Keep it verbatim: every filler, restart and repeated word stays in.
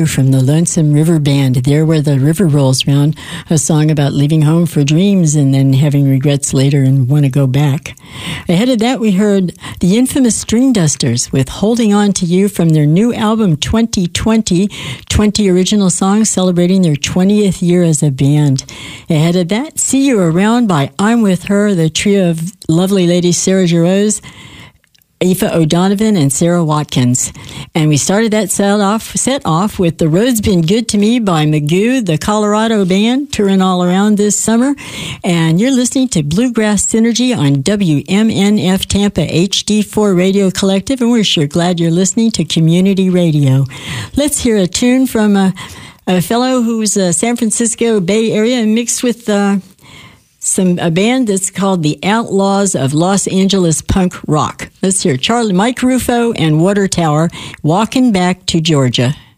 You from the Lonesome River Band, There Where the River Rolls Round, a song about leaving home for dreams and then having regrets later and want to go back. Ahead of that, we heard the infamous String Dusters with Holding On to You from their new album twenty twenty, twenty original songs celebrating their twentieth year as a band. Ahead of that, See You Around by I'm With Her, the trio of lovely ladies Sarah Jarosz, Aoife O'Donovan, and Sarah Watkins. And we started that set off, set off with The Road's Been Good to Me by Magoo, the Colorado band, touring all around this summer. And you're listening to Bluegrass Synergy on W M N F Tampa H D four Radio Collective, and we're sure glad you're listening to Community Radio. Let's hear a tune from a, a fellow who's a San Francisco Bay Area mixed with... Uh, Some a band that's called the Outlaws of Los Angeles Punk Rock. Let's hear Charlie, Mike Rufo, and Water Tower, Walking Back to Georgia.